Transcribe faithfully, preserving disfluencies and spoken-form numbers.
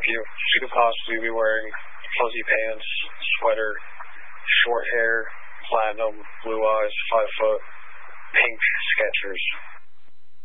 with you. She could possibly be wearing fuzzy pants, sweater, short hair, platinum, blue eyes, five foot, pink Skechers.